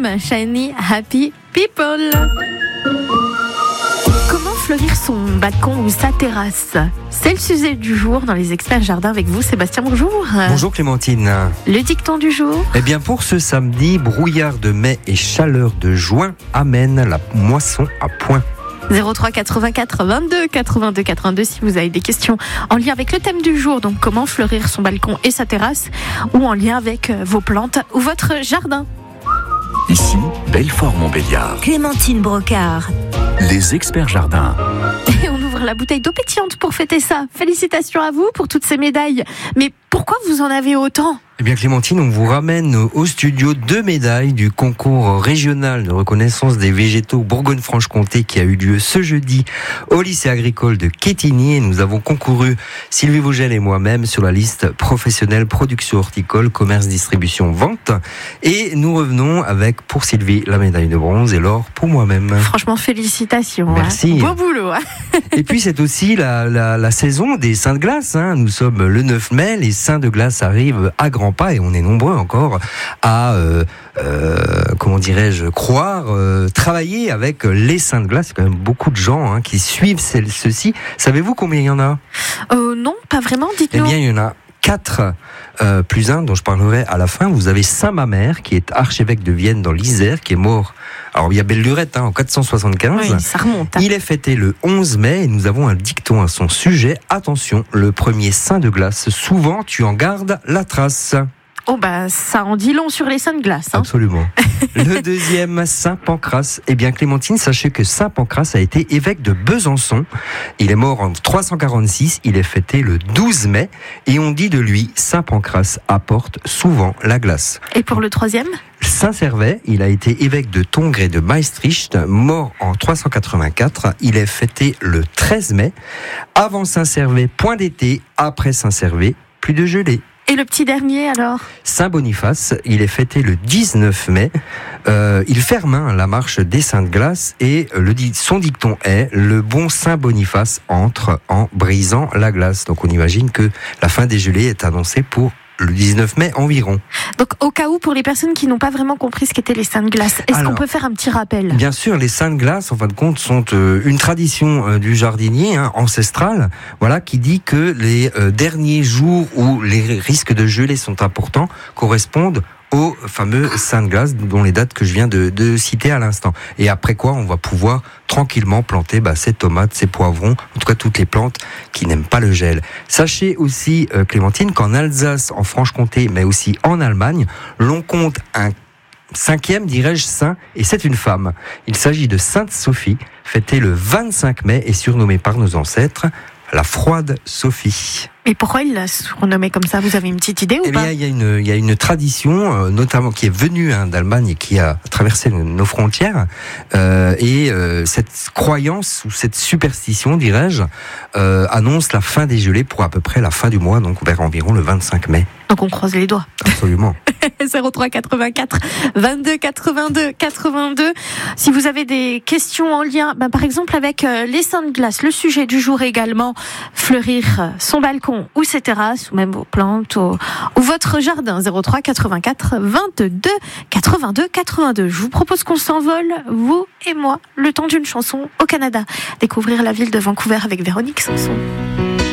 M, Shiny Happy People. Comment fleurir son balcon ou sa terrasse? C'est le sujet du jour dans les experts jardins avec vous, Sébastien, bonjour. Bonjour Clémentine. Le dicton du jour? Eh bien pour ce samedi, brouillard de mai et chaleur de juin amènent la moisson à point. 03 84 22 82 82 si vous avez des questions en lien avec le thème du jour, donc comment fleurir son balcon et sa terrasse, ou en lien avec vos plantes ou votre jardin. Ici, Belfort-Montbéliard. Clémentine Brocard. Les experts jardins. Et on ouvre la bouteille d'eau pétillante pour fêter ça. Félicitations à vous pour toutes ces médailles. Mais pourquoi vous en avez autant ? Eh bien Clémentine, on vous ramène au studio 2 médailles du concours régional de reconnaissance des végétaux Bourgogne-Franche-Comté qui a eu lieu ce jeudi au lycée agricole de Quetigny. Et nous avons concouru, Sylvie Vogel et moi-même, sur la liste professionnelle production horticole, commerce, distribution, vente. Et nous revenons avec, pour Sylvie, la médaille de bronze et l'or pour moi-même. Franchement, félicitations. Merci. Beau boulot. Et puis c'est aussi la saison des saints de glace. Nous sommes le 9 mai, les saints de glace arrivent à grands pas et on est nombreux encore à, croire, travailler avec les saints de glace. Il y a quand même beaucoup de gens qui suivent ceux-ci. Savez-vous combien il y en a ? Non, pas vraiment, dites-nous. Eh bien, il y en a 4 plus un dont je parlerai à la fin. Vous avez Saint Mamère qui est archevêque de Vienne dans l'Isère, qui est mort. Alors il y a belle lurette en 475. Oui, ça remonte. Il est fêté le 11 mai et nous avons un dicton à son sujet. Attention, le premier saint de glace, souvent tu en gardes la trace. Oh ça en dit long sur les saints de glace. Absolument. Le deuxième, Saint Pancrace. Eh bien Clémentine, sachez que Saint Pancrace a été évêque de Besançon. Il est mort en 346, il est fêté le 12 mai. Et on dit de lui, Saint Pancrace apporte souvent la glace. Et pour le troisième ? Saint Servais, il a été évêque de Tongres et de Maastricht, mort en 384. Il est fêté le 13 mai. Avant Saint Servais, point d'été. Après Saint Servais, plus de gelée. Et le petit dernier alors ? Saint Boniface, il est fêté le 19 mai. Il ferme la marche des saints de glace et son dicton est « Le bon Saint Boniface entre en brisant la glace ». Donc on imagine que la fin des gelées est annoncée pour le 19 mai environ. Donc au cas où, pour les personnes qui n'ont pas vraiment compris ce qu'étaient les saints de glace, est-ce qu'on peut faire un petit rappel ? Bien sûr, les saints de glace, en fin de compte, sont une tradition du jardinier ancestrale, qui dit que les derniers jours où les risques de gelée sont importants correspondent aux fameux saints de glace, dont les dates que je viens de citer à l'instant. Et après quoi, on va pouvoir tranquillement planter ces tomates, ces poivrons, en tout cas toutes les plantes qui n'aiment pas le gel. Sachez aussi, Clémentine, qu'en Alsace, en Franche-Comté, mais aussi en Allemagne, l'on compte un 5e, dirais-je, saint, et c'est une femme. Il s'agit de Sainte Sophie, fêtée le 25 mai et surnommée par nos ancêtres la froide Sophie. Et pourquoi il l'a surnommée comme ça ? Vous avez une petite idée ou pas ? Il y a une tradition, notamment qui est venue d'Allemagne et qui a traversé nos frontières. Cette croyance ou cette superstition, dirais-je, annonce la fin des gelées pour à peu près la fin du mois, donc vers environ le 25 mai. Donc on croise les doigts. Absolument. 03 84 22 82 82. Si vous avez des questions en lien, par exemple avec les saints de glace, le sujet du jour également, fleurir son balcon ou ses terrasses, ou même vos plantes, ou votre jardin, 03 84 22 82 82. Je vous propose qu'on s'envole, vous et moi, le temps d'une chanson au Canada. Découvrir la ville de Vancouver avec Véronique Sanson.